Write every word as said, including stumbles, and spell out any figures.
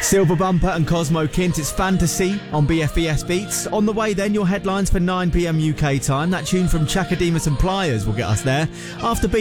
Silver Bumper and Cosmo Kint, it's Fantasy on B F B S Beats. On the way then, your headlines for nine p m U K time. That tune from Chakademus and Pliers will get us there. After B